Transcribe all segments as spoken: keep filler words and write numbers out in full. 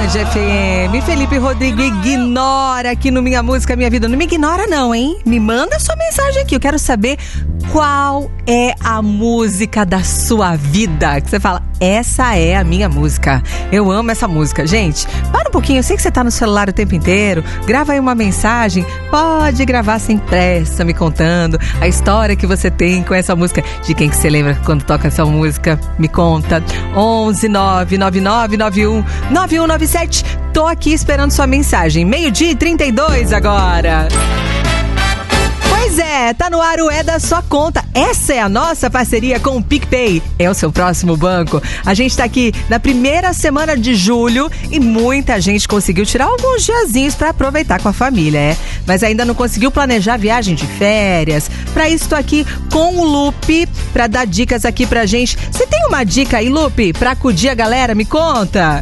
Band F M. Felipe Rodrigo ignora aqui no Minha Música Minha Vida. Não me ignora não, hein? Me manda sua mensagem aqui. Eu quero saber qual é a música da sua vida. Que você fala, essa é a minha música. Eu amo essa música. Gente, para um pouquinho. Eu sei que você tá no celular o tempo inteiro. Grava aí uma mensagem. Pode gravar sem pressa, me contando a história que você tem com essa música. De quem que você lembra quando toca essa música? Me conta. onze nove nove nove nove um nove um nove sete. Tô aqui esperando sua mensagem. Meio-dia e trinta e dois agora. Pois é, tá no ar o É da Sua Conta. Essa é a nossa parceria com o PicPay. É o seu próximo banco. A gente tá aqui na primeira semana de julho e muita gente conseguiu tirar alguns diazinhos pra aproveitar com a família, é? Mas ainda não conseguiu planejar viagem de férias. Pra isso tô aqui com o Lupe pra dar dicas aqui pra gente. Você tem uma dica aí, Lupe, pra acudir a galera? Me conta.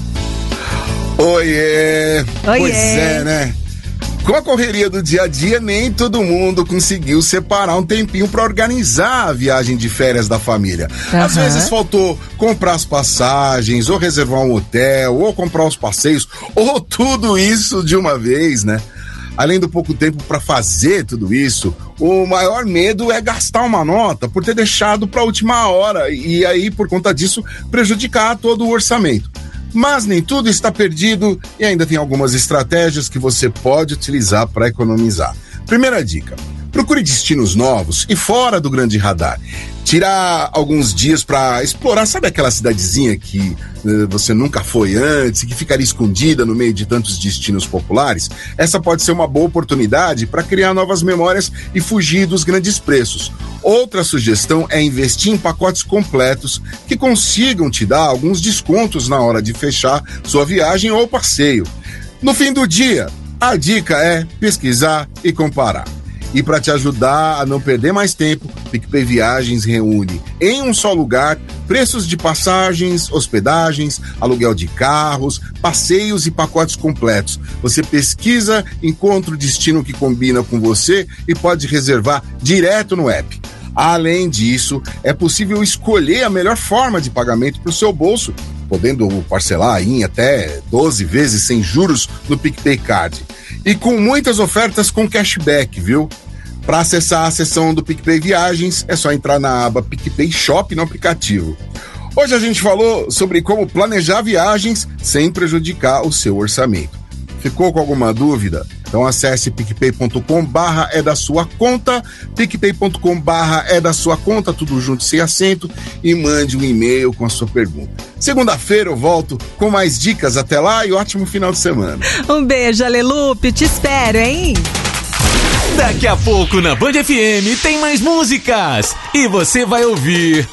Oiê! Oiê. Pois é, né? Com a correria do dia a dia, nem todo mundo conseguiu separar um tempinho para organizar a viagem de férias da família. Uhum. Às vezes faltou comprar as passagens, ou reservar um hotel, ou comprar os passeios, ou tudo isso de uma vez, né? Além do pouco tempo para fazer tudo isso, o maior medo é gastar uma nota por ter deixado para a última hora e aí, por conta disso, prejudicar todo o orçamento. Mas nem tudo está perdido e ainda tem algumas estratégias que você pode utilizar para economizar. Primeira dica: procure destinos novos e fora do grande radar. Tirar alguns dias para explorar, sabe aquela cidadezinha que uh, você nunca foi antes e que ficaria escondida no meio de tantos destinos populares? Essa pode ser uma boa oportunidade para criar novas memórias e fugir dos grandes preços. Outra sugestão é investir em pacotes completos que consigam te dar alguns descontos na hora de fechar sua viagem ou passeio. No fim do dia, a dica é pesquisar e comparar. E para te ajudar a não perder mais tempo, PicPay Viagens reúne em um só lugar preços de passagens, hospedagens, aluguel de carros, passeios e pacotes completos. Você pesquisa, encontra o destino que combina com você e pode reservar direto no app. Além disso, é possível escolher a melhor forma de pagamento para o seu bolso, podendo parcelar em até doze vezes sem juros no PicPay Card. E com muitas ofertas com cashback, viu? Para acessar a seção do PicPay Viagens, é só entrar na aba PicPay Shop no aplicativo. Hoje a gente falou sobre como planejar viagens sem prejudicar o seu orçamento. Ficou com alguma dúvida? Então acesse picpay ponto com barra é da sua conta, picpay ponto com barra é da sua conta, tudo junto sem acento, e mande um e-mail com a sua pergunta. Segunda-feira eu volto com mais dicas. Até lá e ótimo final de semana. Um beijo, Alelupe, te espero, hein? Daqui a pouco na Band F M tem mais músicas e você vai ouvir